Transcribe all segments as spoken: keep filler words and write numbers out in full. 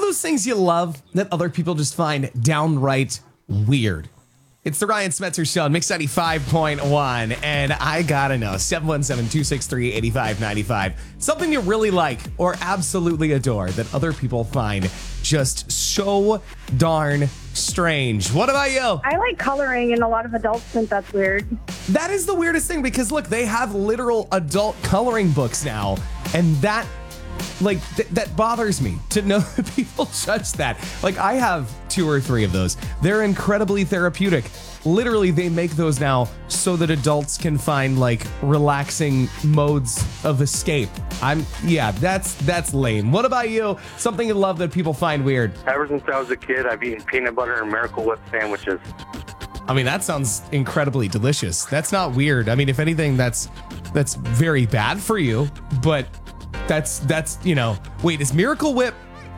those things you love that other people just find downright weird? It's the Ryan Smetzer Show on Mix ninety-five point one, and I gotta know, seven one seven, two six three, eight five nine five, something you really like or absolutely adore that other people find just so darn strange. What about you? I like coloring, and a lot of adults think that's weird. That is the weirdest thing, because look, they have literal adult coloring books now, and that Like, th- that bothers me to know that people judge that. Like, I have two or three of those. They're incredibly therapeutic. Literally, they make those now so that adults can find, like, relaxing modes of escape. I'm, yeah, that's that's lame. What about you? Something you love that people find weird? Ever since I was a kid, I've eaten peanut butter and Miracle Whip sandwiches. I mean, that sounds incredibly delicious. That's not weird. I mean, if anything, that's that's very bad for you, but... That's, that's you know, wait, is Miracle Whip,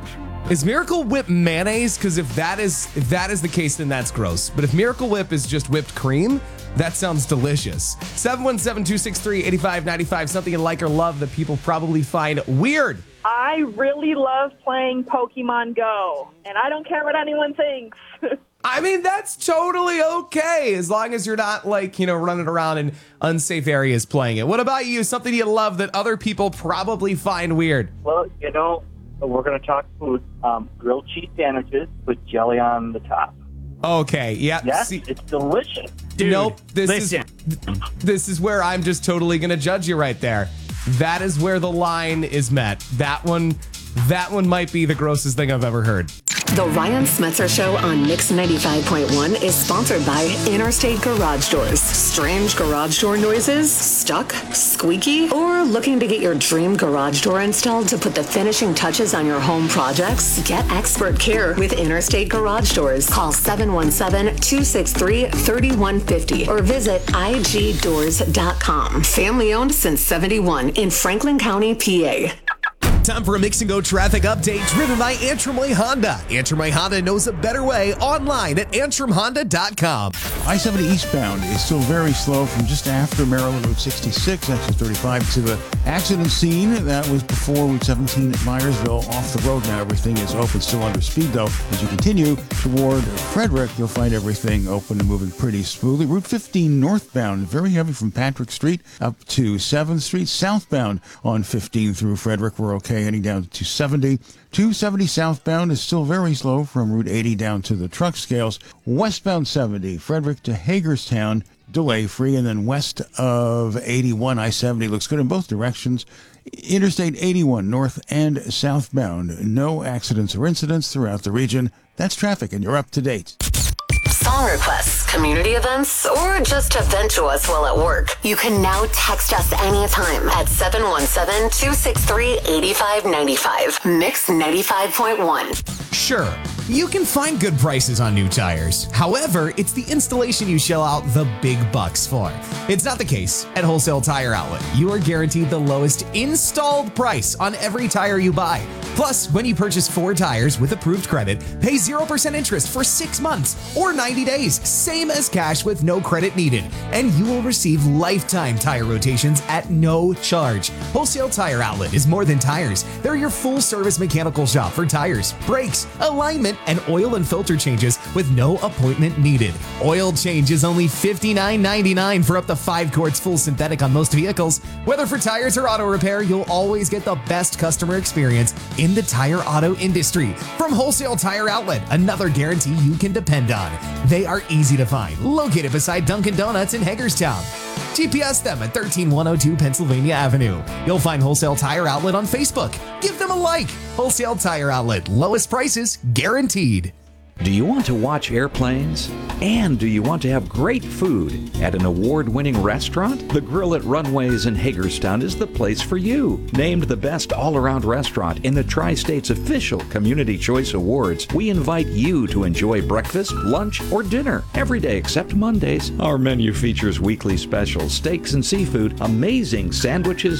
is Miracle Whip mayonnaise? Because if that is, if that is the case, then that's gross. But if Miracle Whip is just whipped cream, that sounds delicious. seven one seven, two six three, eight five nine five, something you like or love that people probably find weird. I really love playing Pokemon Go, and I don't care what anyone thinks. I mean, that's totally okay, as long as you're not, like, you know, running around in unsafe areas playing it. What about you? Something you love that other people probably find weird? Well, you know, we're going to talk food. Um, grilled cheese sandwiches with jelly on the top. Okay, yeah. Yes, see, it's delicious. Dude, nope, this listen. is this is where I'm just totally going to judge you right there. That is where the line is met. That one, that one might be the grossest thing I've ever heard. The Ryan Smetzer Show on Mix ninety-five point one is sponsored by Interstate Garage Doors. Strange garage door noises? Stuck? Squeaky? Or looking to get your dream garage door installed to put the finishing touches on your home projects? Get expert care with Interstate Garage Doors. Call seven one seven, two six three, three one five zero or visit I G doors dot com. Family owned since seventy-one in Franklin County, P A. Time for a Mix and Go traffic update driven by Antrim Way Honda. Antrim Way Honda knows a better way online at antrim honda dot com. I seventy eastbound is still very slow from just after Maryland Route sixty-six, exit thirty-five to the accident scene. That was before Route seventeen at Myersville. Off the road now, everything is open, still under speed though. As you continue toward Frederick, you'll find everything open and moving pretty smoothly. Route fifteen northbound, very heavy from Patrick Street up to seventh Street. Southbound on fifteen through Frederick, we're okay. Heading down to seventy. two seventy southbound is still very slow from Route eighty down to the truck scales. Westbound seventy, Frederick to Hagerstown, delay free. And then west of eighty-one, I seventy looks good in both directions. Interstate eighty-one, north and southbound. No accidents or incidents throughout the region. That's traffic, and you're up to date. Song requests, community events, or just to vent to us while at work. You can now text us anytime at seven one seven, two six three, eight five nine five. Mix ninety-five point one. Sure, you can find good prices on new tires. However, it's the installation you shell out the big bucks for. It's not the case at Wholesale Tire Outlet. You are guaranteed the lowest installed price on every tire you buy. Plus, when you purchase four tires with approved credit, pay zero percent interest for six months or ninety days, same as cash with no credit needed. And you will receive lifetime tire rotations at no charge. Wholesale Tire Outlet is more than tires. They're your full-service mechanical shop for tires, brakes, alignment, and oil and filter changes with no appointment needed. Oil change is only fifty-nine ninety-nine for up to five quarts full synthetic on most vehicles. Whether for tires or auto repair, you'll always get the best customer experience in the tire auto industry. From Wholesale Tire Outlet, another guarantee you can depend on. They are easy to find, located beside Dunkin' Donuts in Hagerstown. G P S them at thirteen one oh two Pennsylvania Avenue. You'll find Wholesale Tire Outlet on Facebook. Give them a like. Wholesale Tire Outlet, lowest prices guaranteed. Do you want to watch airplanes? And do you want to have great food at an award-winning restaurant? The Grill at Runways in Hagerstown is the place for you. Named the best all-around restaurant in the Tri-State's official Community Choice Awards, we invite you to enjoy breakfast, lunch, or dinner every day except Mondays. Our menu features weekly specials, steaks and seafood, amazing sandwiches,